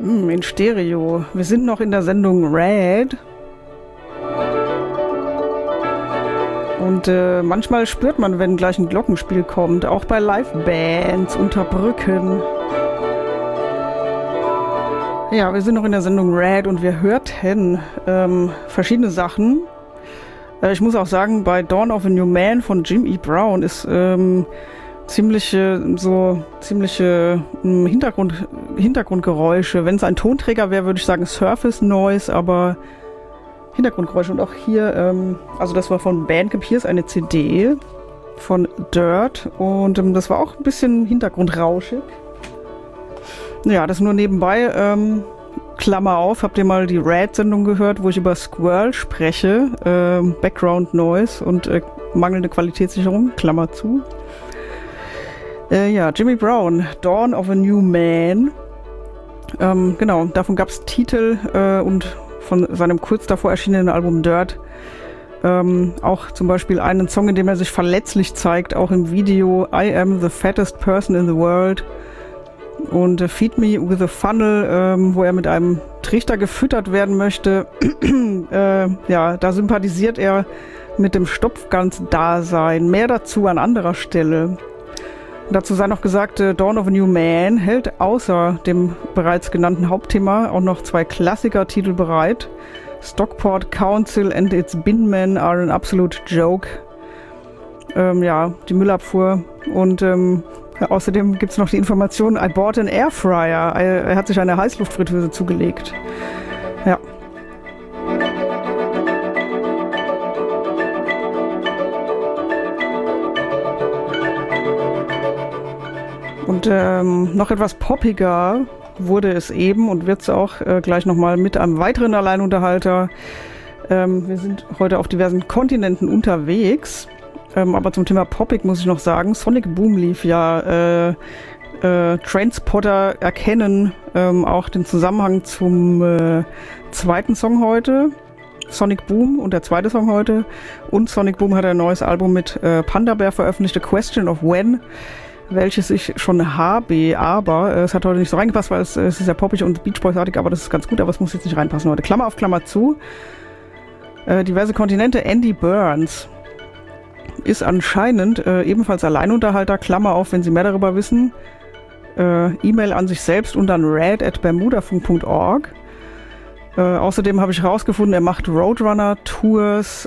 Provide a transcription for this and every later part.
In Stereo. Wir sind noch in der Sendung Red. Und manchmal spürt man, wenn gleich ein Glockenspiel kommt, auch bei Live-Bands unter Brücken. Ja, wir sind noch in der Sendung Red und wir hörten verschiedene Sachen. Ich muss auch sagen, bei Dawn of a New Man von Jim E. Brown ist ziemliche Hintergrundgeräusche. Wenn es ein Tonträger wäre, würde ich sagen Surface Noise, aber Hintergrundgeräusche. Und auch hier, also das war von Bandcamp, hier ist eine CD von Dirt und das war auch ein bisschen hintergrundrauschig. Ja, das nur nebenbei. Klammer auf, habt ihr mal die Red-Sendung gehört, wo ich über Squirrel spreche, Background Noise und mangelnde Qualitätssicherung, Klammer zu. Ja, Jimmy Brown, Dawn of a New Man. Genau, davon gab es Titel und von seinem kurz davor erschienenen Album Dirt auch zum Beispiel einen Song, in dem er sich verletzlich zeigt, auch im Video I Am the Fattest Person in the World und Feed Me with a Funnel, wo er mit einem Trichter gefüttert werden möchte. Ja, da sympathisiert er mit dem Stopfgans-Dasein. Mehr dazu an anderer Stelle. Dazu sei noch gesagt, Dawn of a New Man hält außer dem bereits genannten Hauptthema auch noch 2 Klassikertitel bereit. Stockport Council and its Binmen are an absolute joke. Ja, die Müllabfuhr. Und außerdem gibt es noch die Information, I bought an Airfryer. Er hat sich eine Heißluftfritteuse zugelegt. Ja. Und noch etwas poppiger wurde es eben und wird es auch gleich nochmal mit einem weiteren Alleinunterhalter. Wir sind heute auf diversen Kontinenten unterwegs, aber zum Thema poppig muss ich noch sagen, Sonic Boom lief ja, Trainspotter erkennen auch den Zusammenhang zum zweiten Song heute. Sonic Boom und der zweite Song heute. Und Sonic Boom hat ein neues Album mit Panda Bear veröffentlicht, A Question of When, welches ich schon habe, aber es hat heute nicht so reingepasst, weil es ist ja poppig und Beach Boys-artig, aber das ist ganz gut, aber es muss jetzt nicht reinpassen heute. Klammer auf, Klammer zu. Diverse Kontinente, Andy Burns ist anscheinend ebenfalls Alleinunterhalter, Klammer auf, wenn Sie mehr darüber wissen. E-Mail an sich selbst und dann red@bermudafunk.org. Außerdem habe ich herausgefunden, er macht Roadrunner-Tours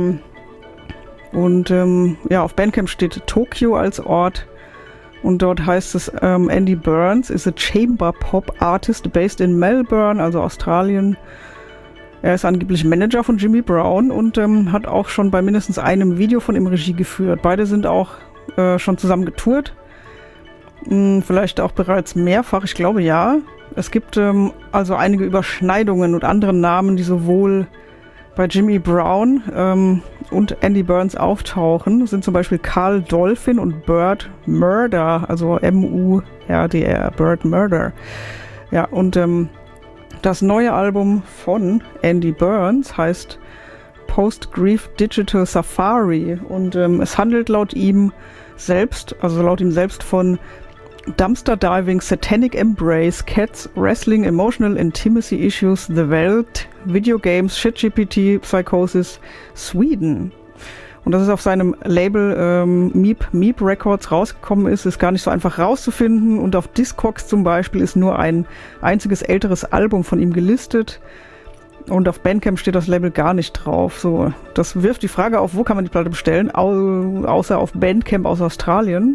und ja, auf Bandcamp steht Tokio als Ort. Und dort heißt es, Andy Burns is a chamber pop artist based in Melbourne, also Australien. Er ist angeblich Manager von Jimmy Brown und hat auch schon bei mindestens einem Video von ihm Regie geführt. Beide sind auch schon zusammen getourt. Vielleicht auch bereits mehrfach, ich glaube ja. Es gibt also einige Überschneidungen und andere Namen, die sowohl bei Jimmy Brown und Andy Burns auftauchen, sind zum Beispiel Carl Dolphin und Bird Murder, also M-U-R-D-R, Bird Murder. Ja, und das neue Album von Andy Burns heißt Post-Grief Digital Safari und es handelt laut ihm selbst von Dumpster Diving, Satanic Embrace, Cats, Wrestling, Emotional Intimacy Issues, The Welt, Video Games, ShitGPT, Psychosis, Sweden. Und dass es auf seinem Label Meep Records rausgekommen ist gar nicht so einfach rauszufinden. Und auf Discogs zum Beispiel ist nur ein einziges älteres Album von ihm gelistet. Und auf Bandcamp steht das Label gar nicht drauf. So, das wirft die Frage auf, wo kann man die Platte bestellen, außer auf Bandcamp aus Australien.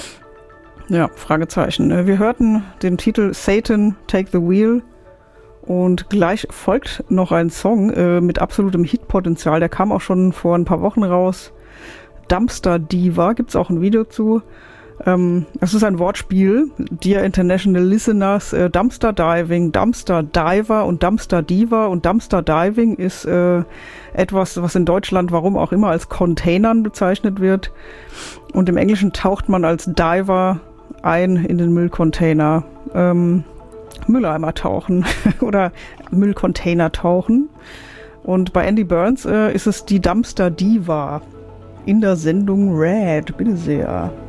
Ja, Fragezeichen. Wir hörten den Titel Satan, Take the Wheel und gleich folgt noch ein Song mit absolutem Hitpotenzial. Der kam auch schon vor ein paar Wochen raus. Dumpster Diva, gibt's auch ein Video zu. Es ist ein Wortspiel. Dear International Listeners, Dumpster Diving, Dumpster Diver und Dumpster Diva. Und Dumpster Diving ist etwas, was in Deutschland, warum auch immer, als Containern bezeichnet wird. Und im Englischen taucht man als Diver ein in den Müllcontainer. Mülleimer tauchen oder Müllcontainer tauchen. Und bei Andy Burns ist es die Dumpster Diva in der Sendung Red. Bitte sehr.